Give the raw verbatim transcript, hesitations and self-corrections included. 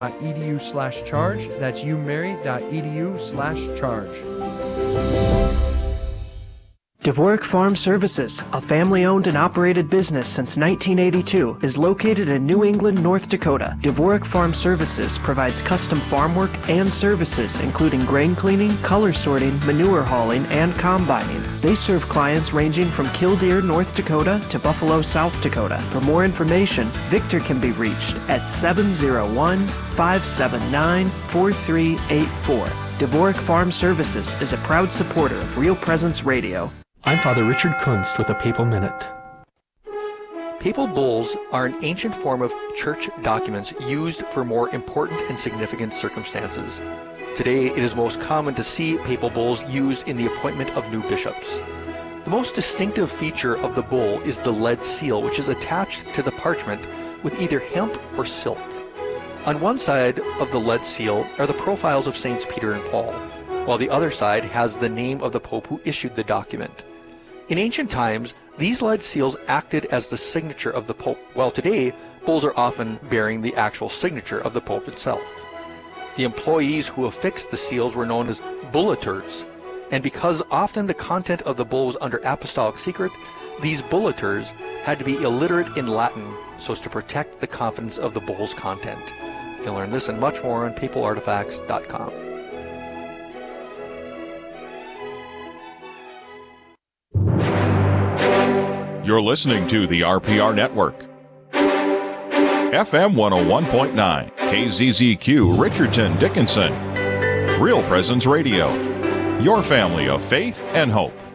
edu slash charge. That's umary.edu slash charge. Dvorak Farm Services, a family-owned and operated business since nineteen eighty-two, is located in New England, North Dakota. Dvorak Farm Services provides custom farm work and services including grain cleaning, color sorting, manure hauling, and combining. They serve clients ranging from Killdeer, North Dakota to Buffalo, South Dakota. For more information, Victor can be reached at seven zero one, five seven nine, four three eight four. Dvorak Farm Services is a proud supporter of Real Presence Radio. I'm Father Richard Kunst with a Papal Minute. Papal bulls are an ancient form of church documents used for more important and significant circumstances. Today, it is most common to see papal bulls used in the appointment of new bishops. The most distinctive feature of the bull is the lead seal, which is attached to the parchment with either hemp or silk. On one side of the lead seal are the profiles of Saints Peter and Paul, while the other side has the name of the Pope who issued the document. In ancient times, these lead seals acted as the signature of the Pope, while today, bulls are often bearing the actual signature of the Pope itself. The employees who affixed the seals were known as bulleters, and because often the content of the bull was under apostolic secret, these bulleters had to be illiterate in Latin so as to protect the confidence of the bull's content. You can learn this and much more on papal artifacts dot com. You're listening to the R P R Network. F M one oh one point nine, K Z Z Q, Richardson, Dickinson. Real Presence Radio. Your family of faith and hope.